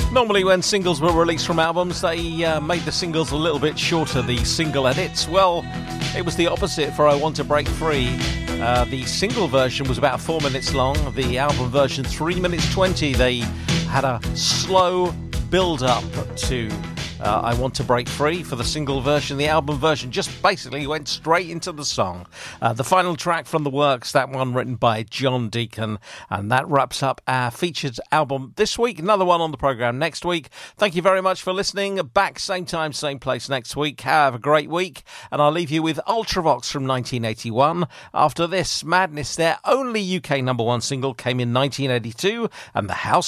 Normally when singles were released from albums, they made the singles a little bit shorter, the single edits. Well, it was the opposite for I Want to Break Free. The single version was about 4 minutes long, the album version 3 minutes 20. They had a slow build-up to I Want to Break Free for the single version. The album version just basically went straight into the song. The final track from the works, that one written by John Deacon, and that wraps up our featured album this week. Another one on the programme next week. Thank you very much for listening. Back same time, same place next week. Have a great week, and I'll leave you with Ultravox from 1981. After this, Madness, their only UK number one single, came in 1982, and The House